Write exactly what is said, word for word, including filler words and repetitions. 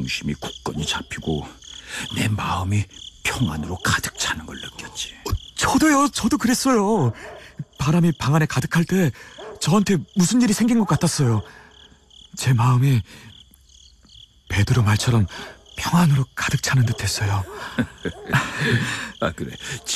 중심이 굳건히 잡히고 내 마음이 평안으로 가득 차는 걸 느꼈지. 저도요. 저도 그랬어요. 바람이 방 안에 가득할 때 저한테 무슨 일이 생긴 것 같았어요. 제 마음이 베드로 말처럼 평안으로 가득 차는 듯했어요. 아 그래,